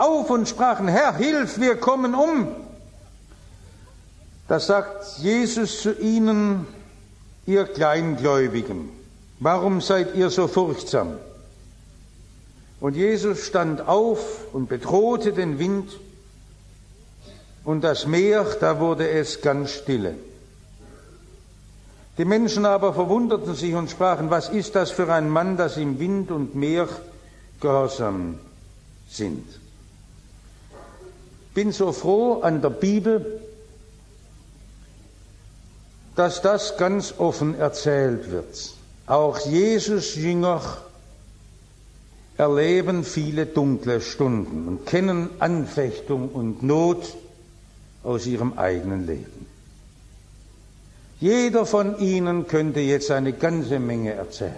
auf und sprachen: Herr, hilf, wir kommen um. Da sagt Jesus zu ihnen: Ihr Kleingläubigen, warum seid ihr so furchtsam? Und Jesus stand auf und bedrohte den Wind und das Meer, da wurde es ganz stille. Die Menschen aber verwunderten sich und sprachen: Was ist das für ein Mann, dass ihm Wind und Meer gehorsam sind? Ich bin so froh an der Bibel, dass das ganz offen erzählt wird. Auch Jesus Jünger erleben viele dunkle Stunden und kennen Anfechtung und Not aus ihrem eigenen Leben. Jeder von ihnen könnte jetzt eine ganze Menge erzählen.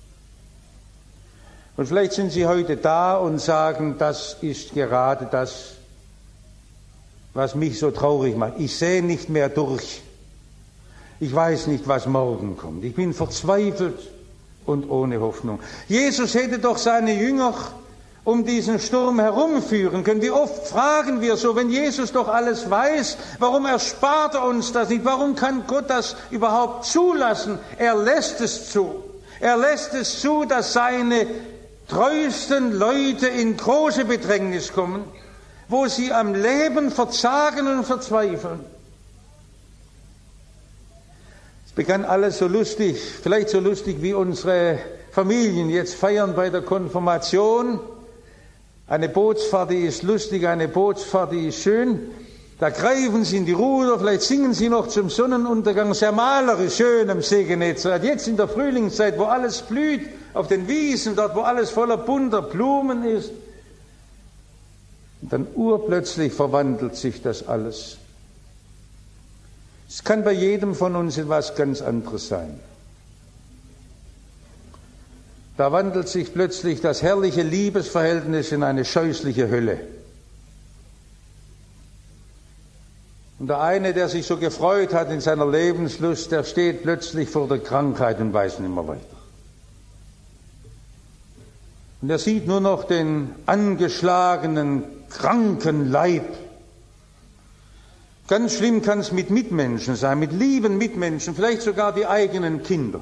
Und vielleicht sind Sie heute da und sagen: Das ist gerade das, was mich so traurig macht. Ich sehe nicht mehr durch. Ich weiß nicht, was morgen kommt. Ich bin verzweifelt und ohne Hoffnung. Jesus hätte doch seine Jünger um diesen Sturm herumführen können. Wie oft fragen wir so, wenn Jesus doch alles weiß, warum erspart er uns das nicht? Warum kann Gott das überhaupt zulassen? Er lässt es zu. Er lässt es zu, dass seine treuesten Leute in große Bedrängnis kommen, wo sie am Leben verzagen und verzweifeln. Es begann alles so lustig, vielleicht so lustig wie unsere Familien jetzt feiern bei der Konfirmation. Eine Bootsfahrt, die ist lustig, eine Bootsfahrt, die ist schön. Da greifen sie in die Ruder, vielleicht singen sie noch zum Sonnenuntergang, sehr malerisch schön am See Genezareth. Jetzt in der Frühlingszeit, wo alles blüht, auf den Wiesen, dort wo alles voller bunter Blumen ist. Und dann urplötzlich verwandelt sich das alles. Es kann bei jedem von uns etwas ganz anderes sein. Da wandelt sich plötzlich das herrliche Liebesverhältnis in eine scheußliche Hölle. Und der eine, der sich so gefreut hat in seiner Lebenslust, der steht plötzlich vor der Krankheit und weiß nicht mehr weiter. Und er sieht nur noch den angeschlagenen, kranken Leib. Ganz schlimm kann es mit Mitmenschen sein, mit lieben Mitmenschen, vielleicht sogar die eigenen Kinder.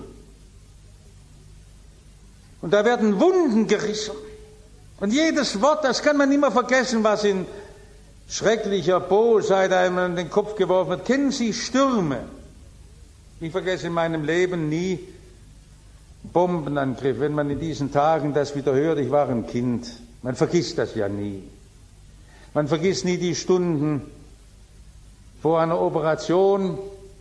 Und da werden Wunden gerissen. Und jedes Wort, das kann man immer vergessen, was in schrecklicher Bosheit einem in den Kopf geworfen wird. Kennen Sie Stürme? Ich vergesse in meinem Leben nie Bombenangriff. Wenn man in diesen Tagen das wieder hört, ich war ein Kind, man vergisst das ja nie. Man vergisst nie die Stunden vor einer Operation.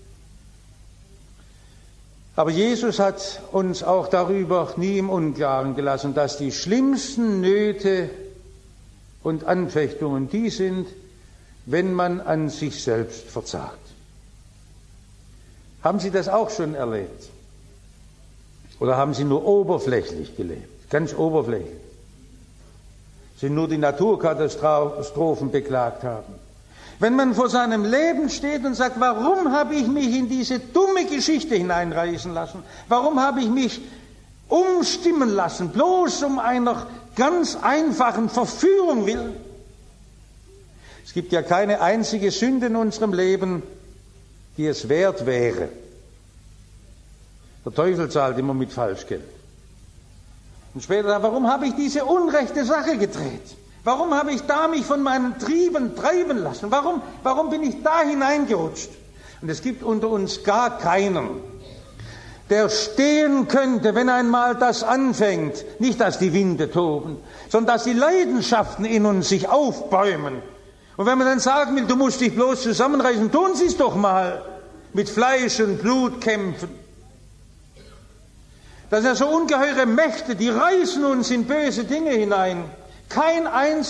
Aber Jesus hat uns auch darüber nie im Unklaren gelassen, dass die schlimmsten Nöte und Anfechtungen die sind, wenn man an sich selbst verzagt. Haben Sie das auch schon erlebt? Oder haben Sie nur oberflächlich gelebt? Ganz oberflächlich. Sie nur die Naturkatastrophen beklagt haben. Wenn man vor seinem Leben steht und sagt: Warum habe ich mich in diese dumme Geschichte hineinreißen lassen? Warum habe ich mich umstimmen lassen, bloß um einer ganz einfachen Verführung willen? Es gibt ja keine einzige Sünde in unserem Leben, die es wert wäre. Der Teufel zahlt immer mit Falschgeld. Und später: Warum habe ich diese unrechte Sache gedreht? Warum habe ich da mich von meinen Trieben treiben lassen? Warum bin ich da hineingerutscht? Und es gibt unter uns gar keinen, der stehen könnte, wenn einmal das anfängt. Nicht, dass die Winde toben, sondern dass die Leidenschaften in uns sich aufbäumen. Und wenn man dann sagen will: Du musst dich bloß zusammenreißen, tun Sie es doch mal. Mit Fleisch und Blut kämpfen. Das sind ja so ungeheure Mächte, die reißen uns in böse Dinge hinein. Kein einziger